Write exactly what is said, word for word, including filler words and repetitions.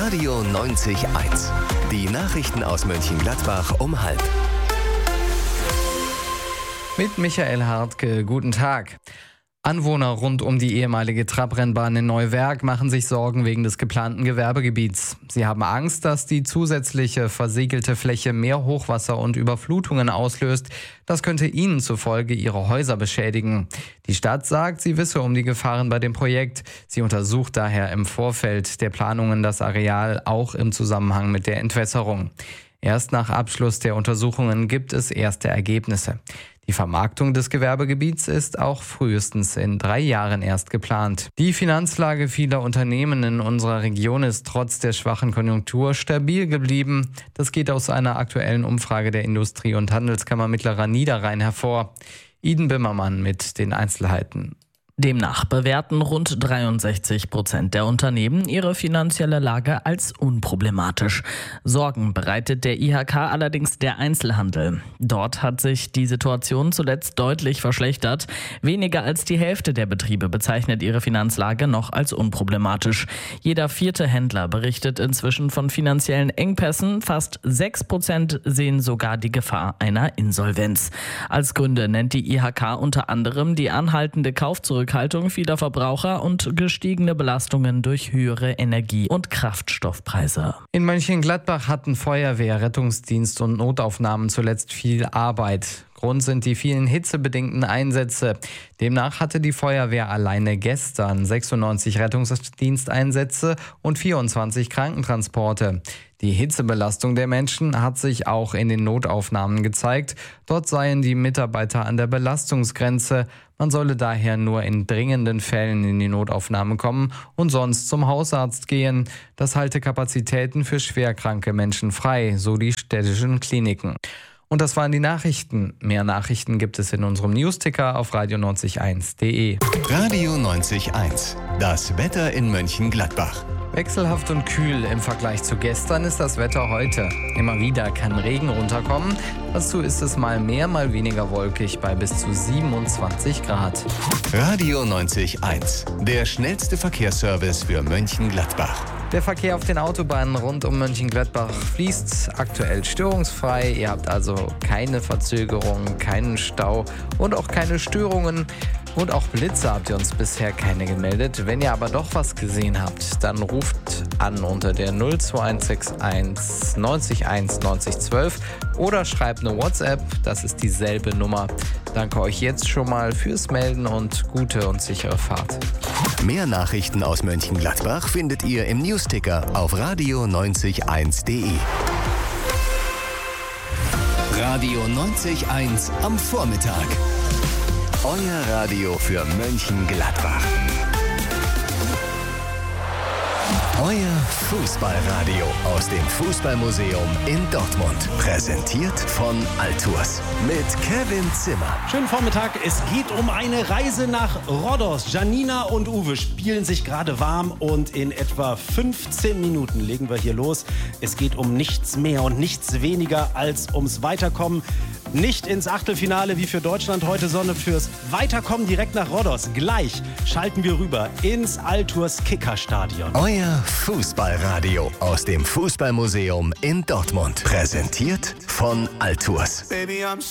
Radio neunzig eins. Die Nachrichten aus Mönchengladbach um halb. Mit Michael Hartke, guten Tag. Anwohner rund um die ehemalige Trabrennbahn in Neuwerk machen sich Sorgen wegen des geplanten Gewerbegebiets. Sie haben Angst, dass die zusätzliche versiegelte Fläche mehr Hochwasser und Überflutungen auslöst. Das könnte ihnen zufolge ihre Häuser beschädigen. Die Stadt sagt, sie wisse um die Gefahren bei dem Projekt. Sie untersucht daher im Vorfeld der Planungen das Areal auch im Zusammenhang mit der Entwässerung. Erst nach Abschluss der Untersuchungen gibt es erste Ergebnisse. Die Vermarktung des Gewerbegebiets ist auch frühestens in drei Jahren erst geplant. Die Finanzlage vieler Unternehmen in unserer Region ist trotz der schwachen Konjunktur stabil geblieben. Das geht aus einer aktuellen Umfrage der Industrie- und Handelskammer Mittlerer Niederrhein hervor. Iden Bimmermann mit den Einzelheiten. Demnach bewerten rund dreiundsechzig Prozent der Unternehmen ihre finanzielle Lage als unproblematisch. Sorgen bereitet der I H K allerdings der Einzelhandel. Dort hat sich die Situation zuletzt deutlich verschlechtert. Weniger als die Hälfte der Betriebe bezeichnet ihre Finanzlage noch als unproblematisch. Jeder vierte Händler berichtet inzwischen von finanziellen Engpässen. Fast sechs Prozent sehen sogar die Gefahr einer Insolvenz. Als Gründe nennt die I H K unter anderem die anhaltende Kaufzurückhaltung vieler Verbraucher und gestiegene Belastungen durch höhere Energie- und Kraftstoffpreise. In Mönchengladbach hatten Feuerwehr, Rettungsdienst und Notaufnahmen zuletzt viel Arbeit. Grund sind die vielen hitzebedingten Einsätze. Demnach hatte die Feuerwehr alleine gestern sechsundneunzig Rettungsdiensteinsätze und vierundzwanzig Krankentransporte. Die Hitzebelastung der Menschen hat sich auch in den Notaufnahmen gezeigt. Dort seien die Mitarbeiter an der Belastungsgrenze. Man solle daher nur in dringenden Fällen in die Notaufnahme kommen und sonst zum Hausarzt gehen. Das halte Kapazitäten für schwerkranke Menschen frei, so die städtischen Kliniken. Und das waren die Nachrichten. Mehr Nachrichten gibt es in unserem Newsticker auf radio neunzig eins punkt de. Radio neunzig eins. Das Wetter in Mönchengladbach. Wechselhaft und kühl im Vergleich zu gestern ist das Wetter heute. Immer wieder kann Regen runterkommen. Dazu ist es mal mehr, mal weniger wolkig bei bis zu siebenundzwanzig Grad. Radio neunzig eins. Der schnellste Verkehrsservice für Mönchengladbach. Der Verkehr auf den Autobahnen rund um Mönchengladbach fließt aktuell störungsfrei. Ihr habt also keine Verzögerungen, keinen Stau und auch keine Störungen. Und auch Blitze habt ihr uns bisher keine gemeldet. Wenn ihr aber doch was gesehen habt, dann ruft an unter der null zwei eins sechs eins neunzig eins neunzig zwölf oder schreibt eine WhatsApp, das ist dieselbe Nummer. Danke euch jetzt schon mal fürs Melden und gute und sichere Fahrt. Mehr Nachrichten aus Mönchengladbach findet ihr im Newsticker auf radio neunzig eins punkt de. Radio neunzig eins am Vormittag. Euer Radio für Mönchengladbach. Euer Fußballradio aus dem Fußballmuseum in Dortmund. Präsentiert von Altours. Mit Kevin Zimmer. Schönen Vormittag. Es geht um eine Reise nach Rhodos. Janina und Uwe spielen sich gerade warm und in etwa fünfzehn Minuten legen wir hier los. Es geht um nichts mehr und nichts weniger als ums Weiterkommen. Nicht ins Achtelfinale wie für Deutschland heute, sondern fürs Weiterkommen direkt nach Rhodos. Gleich schalten wir rüber ins Altours Kickerstadion. Euer Fußballradio aus dem Fußballmuseum in Dortmund. Präsentiert von Altours.